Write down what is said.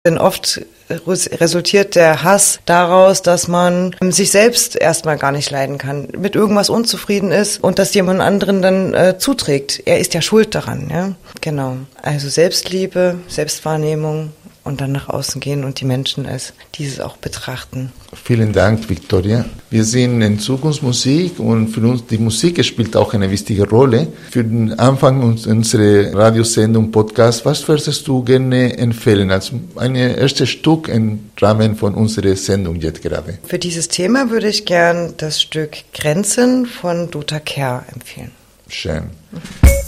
Denn oft resultiert der Hass daraus, dass man sich selbst erstmal gar nicht leiden kann, mit irgendwas unzufrieden ist und das jemand anderen dann zuträgt. Er ist ja schuld daran, ja. Genau. Also Selbstliebe, Selbstwahrnehmung und dann nach außen gehen und die Menschen als dieses auch betrachten. Vielen Dank, Victoria. Wir sind in Zukunftsmusik und für uns die Musik spielt auch eine wichtige Rolle. Für den Anfang unserer Radiosendung Podcast, was würdest du gerne empfehlen als ein erstes Stück im Rahmen von unserer Sendung jetzt gerade? Für dieses Thema würde ich gern das Stück Grenzen von Dota Kehr empfehlen. Schön.